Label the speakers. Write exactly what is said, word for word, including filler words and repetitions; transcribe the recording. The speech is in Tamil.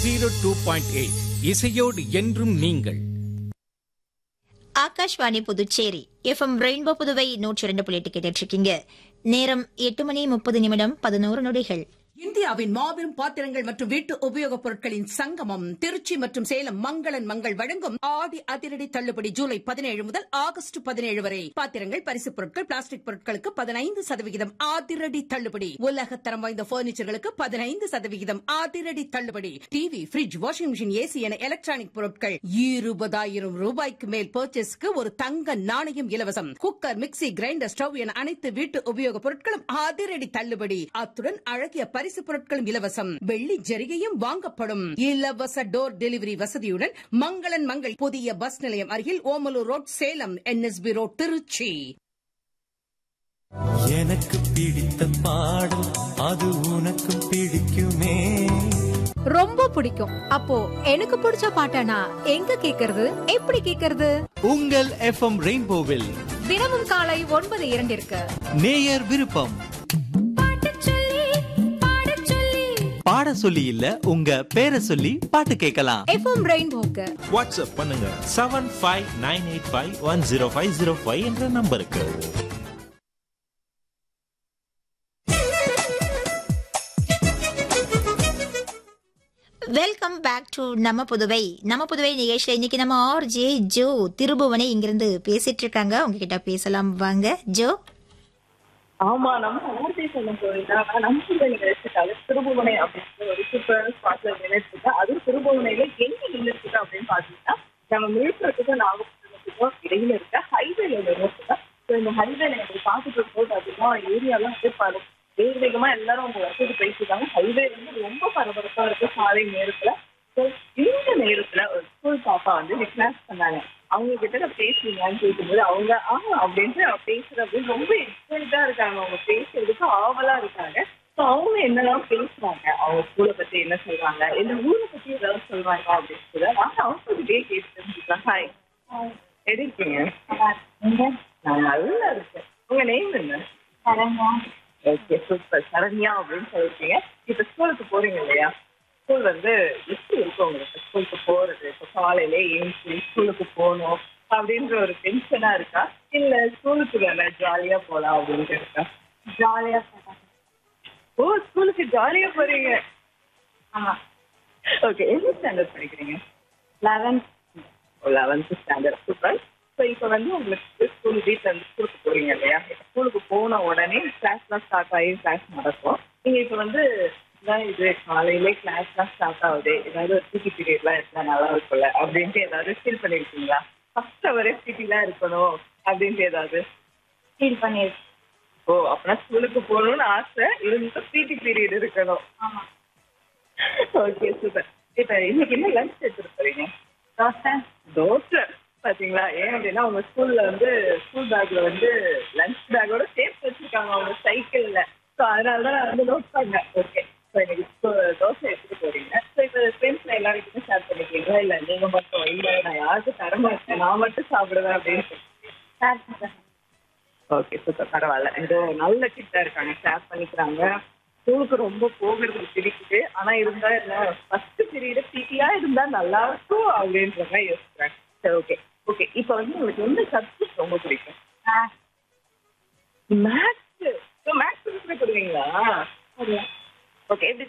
Speaker 1: ஜீரோ டூ பாயிண்ட் எயிட் இசையோடு என்றும் நீங்கள்.
Speaker 2: ஆகாஷ்வாணி புதுச்சேரி எஃப்எம் ரெயின்போ புதுவை நூற்றி இரண்டு புள்ளி எட்டு கேட்டுட்டு இருக்கீங்க. நேரம் எட்டு மணி முப்பது நிமிடம் பதினோரு நொடிகள்.
Speaker 3: இந்தியாவின் மாபெரும் பாத்திரங்கள் மற்றும் வீட்டு உபயோகப் பொருட்களின் சங்கமம் திருச்சி மற்றும் சேலம் மங்களன் மங்கள் வழங்கும் ஆடி அதிரடி தள்ளுபடி ஜூலை பதினேழு முதல் ஆகஸ்ட் பதினேழு வரை. பாத்திரங்கள், பரிசுப் பொருட்கள், பிளாஸ்டிக் பொருட்களுக்கு பதினைந்து சதவிகிதம் அதிரடி தள்ளுபடி. உலகத்தரம் வாய்ந்த பர்னிச்சர்களுக்கு பதினைந்து சதவிகிதம் அதிரடி தள்ளுபடி. TV, bridge, washing machine, AC என எலக்ட்ரானிக் பொருட்கள் இருபதாயிரம் ரூபாய்க்கு மேல் பர்ச்சேஸ்க்கு ஒரு தங்க நாணயம் இலவசம். குக்கர், மிக்சி, கிரைண்டர், ஸ்டவ் என அனைத்து வீட்டு உபயோகப் பொருட்களும் அதிரடி தள்ளுபடி. அத்துடன் அழகிய பரிசு பொருட்களும் இலவசம். வெள்ளி ஜரிகையும் வாங்கப்படும். இலவச டோர் டெலிவரி வசதியுடன் மங்களன் மங்கள் புதிய பஸ் நிலையம் அருகில் Omalur road, Salem. NSP road, Trichy.
Speaker 4: எனக்கு பிடித்த பாடல் அது உனக்கு பிடிக்குமே.
Speaker 5: ரொம்ப பிடிக்கும். அப்போ எனக்கு பிடிச்ச பாட்டனா எங்க கேக்குறது, எப்படி கேக்குறது?
Speaker 6: உங்கள் எஃப்எம் ரெயின்போவில்
Speaker 5: தினமும் காலை ஒன்பது இரண்டிற்கு
Speaker 6: நேயர் விருப்பம். பாட சொல்லி இல்ல, உங்க பேரை சொல்லி பாட்டு கேட்கலாம்.
Speaker 5: எஃப்எம் ரெயின்போக்கு
Speaker 7: வாட்ஸ்அப் பண்ணுங்க seven five nine eight five one zero five zero five என்ற நம்பருக்கு.
Speaker 2: வெல்கம் பேக் டு நம்ம புதுவை. நம்ம புதுவை நிகழ்ச்சியில இன்னைக்கு நம்ம ஆர் ஜே ஜோ திருபுவனை இங்கிருந்து பேசிட்டு இருக்காங்க. உங்ககிட்ட பேசலாம் வாங்க ஜோ.
Speaker 8: ஆமா, நம்ம ஊர்தே சொல்லும் போதுனா நம்ம நிகழ்ச்சிக்காக திருபுவனை அப்படின்னு ஒரு சூப்பர் ஸ்பாட்ல நினைச்சிருக்கா. அதுவும் திருபுவனையில எங்க நின்றுருக்கு அப்படின்னு பாத்தீங்கன்னா நம்ம விழுப்புரத்துக்கும் நாகப்பட்டினத்துக்கும் இடையில இருக்க ஹைவேல நின்றுருக்கா. ஸோ இந்த ஹைவேல எனக்கு பார்த்துட்டு இருக்கும்போது அதிகமா ஏரியாலாம் வந்து பாரு வேக வேகமா எல்லாரும் அவங்க வசதி பேசிட்டாங்க. ஹைவே வந்து ரொம்ப பரபரப்பா இருக்கு காலை நேரத்துல. ஸோ இந்த நேரத்துல ஒரு ஸ்கூல் பாப்பா வந்து கிளாஸ் பண்ணாங்க. அவங்க கிட்ட நான் பேசுவீங்கன்னு கேட்கும்போது அவங்க ஆ அப்படின்ட்டு பேசுறது அப்படின்னு ரொம்ப எக்ஸைட்டா இருக்காங்க. அவங்க பேசுறதுக்கு ஆவலா இருக்காங்க. ஸோ அவங்க என்னெல்லாம் பேசுறாங்க, அவங்க ஸ்கூலை பத்தி என்ன சொல்றாங்க, இந்த ஊரை பத்தி ஏதாவது சொல்றாங்க அப்படின்னு சொல்லி நாங்க அவங்க கிட்டே கேட்டு தெரிஞ்சுக்கலாம். ஹாய், எப்படி இருக்கீங்க? நான் நல்லா இருக்கேன். உங்க நேம் என்ன? சரண்யா. Okay, super. சரண்யா அப்படின்னு சொல்லிருக்கீங்க. இப்ப ஸ்கூலுக்கு போறீங்க இல்லையா? ஸ்கூல் வந்து எப்படி இருக்கும் உங்களுக்கு? ஸ்கூலுக்கு போறது இப்போ காலையில எழுந்து ஸ்கூலுக்கு போகணும் அப்படின்ற ஒரு டென்ஷனா இருக்கா, இல்ல ஸ்கூலுக்கு வேணா ஜாலியா போலாம் அப்படின்ட்டு இருக்கா? ஜாலியா போலாம். ஓ, ஸ்கூலுக்கு ஜாலியா போறீங்க. ஆமா. ஓகே, என்ன ஸ்டாண்டர்ட் படிக்கிறீங்க? Eleventh. Eleventh standard. Super. So இப்போ வந்து உங்களுக்கு ஸ்கூல் வீட்டில் இருந்து ஸ்கூலுக்கு போறீங்க இல்லையா? ஸ்கூலுக்கு போன உடனே கிளாஸ்லாம் ஸ்டார்ட் ஆகி கிளாஸ் நடக்கும். நீங்க இப்போ வந்து இது காலையிலே கிளாஸ்லாம் ஸ்டார்ட் ஆகுது, ஏதாவது ஒரு பிடி பீரியட்லாம் இருந்தால் நல்லா இருக்கும்ல அப்படின்ட்டு ஏதாவது ஃபீல் பண்ணியிருக்கீங்களா? ஃபர்ஸ்ட் அவரே பிடிலாம் இருக்கணும் அப்படின்ட்டு ஏதாவது ஃபீல் பண்ணியிருக்கு? ஓ, அப்படின்னா ஸ்கூலுக்கு போகணும்னு ஆசை இருந்தால் பிடி பீரியட் இருக்கணும். ஆமாம். Okay, super. இப்போ இன்னைக்கு என்ன லஞ்ச் எடுத்துட்டு போறீங்க? தோசை. தோசை பார்த்தீங்களா? ஏன் அப்படின்னா உங்க ஸ்கூல்ல வந்து ஸ்கூல் பேக்ல வந்து லஞ்ச் பேக்கோட சேர்த்து வச்சிருக்காங்க அவங்க சைக்கிள்ல. ஸோ அதனால தான் நான் வந்து நோட் பண்ணேன். ஓகே, ஸோ இன்னைக்கு தோசை எடுத்துட்டு போறீங்க. ஸோ இப்போ ஃப்ரெண்ட்ஸ்ல எல்லாருக்குமே ஷேர் பண்ணிக்கிறீங்களா, இல்லை நீங்க மட்டும்? இல்லை, நான் யாருக்கும் தர மாட்டேன், நான் மட்டும் சாப்பிடுவேன் அப்படின்னு சொல்லி. ஓகே, சூப்பர், பரவாயில்ல. ஏதோ நல்ல கிட்டா இருக்காங்க, ஷேர் பண்ணிக்கிறாங்க. ஸ்கூலுக்கு ரொம்ப போகிறது பிடிக்குது, ஆனா இருந்தா என்ன ஃபர்ஸ்ட் பீரியட் பிடியா இருந்தா நல்லா இருக்கும் அப்படின்ற மாதிரி யோசிக்கிறாங்க. சரி, ஓகே ஓகே இப்போ வந்து உங்களுக்கு எந்த சப்ஜெக்ட் ரொம்ப பிடிக்கும்? மேத்ஸ். மேத்ஸ் ப்ரிப்பேர் பண்ணுவீங்களா? ஓகே, எப்படி